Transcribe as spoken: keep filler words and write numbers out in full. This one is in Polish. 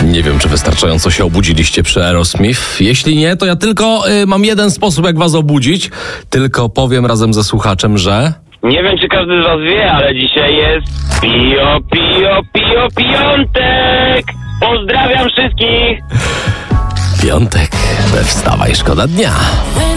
Nie wiem, czy wystarczająco się obudziliście przy Aerosmith. Jeśli nie, to ja tylko y, mam jeden sposób, jak was obudzić. Tylko powiem razem ze słuchaczem, że... Nie wiem, czy każdy z was wie, ale dzisiaj jest Pio, Pio, Pio, Piątek! Pozdrawiam wszystkich! Piątek, we wstawaj, szkoda dnia.